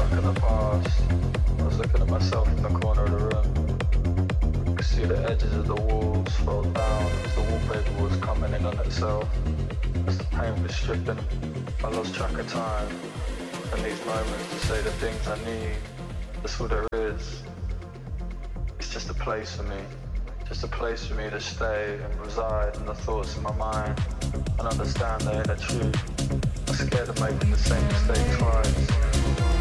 stuck in the past. I was looking at myself in the corner of the room. I could see the edges of the walls fall down as the wallpaper was coming in on itself. As the paint was stripping, I lost track of time. And these moments to say the things I need, that's all there is. It's just a place for me. Just a place for me to stay and reside in the thoughts in my mind and understand their inner truth. I'm scared of making the same mistake twice.